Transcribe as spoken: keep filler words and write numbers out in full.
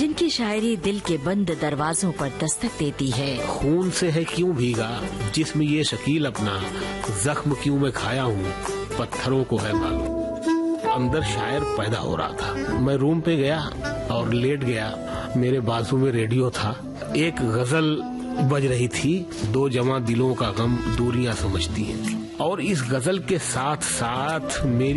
जिनकी शायरी दिल के बंद दरवाजों पर दस्तक देती है। खून से है क्यों भीगा जिस्म ये शकील अपना, जख्म क्यों मैं खाया हूँ पत्थरों को है मालूम। अंदर शायर पैदा हो रहा था। मैं रूम पे गया और लेट गया। मेरे बाजू में रेडियो था। एक गजल बज रही थी, दो जवां दिलों का गम दूरियां समझती हैं। और इस गजल के साथ साथ मेरी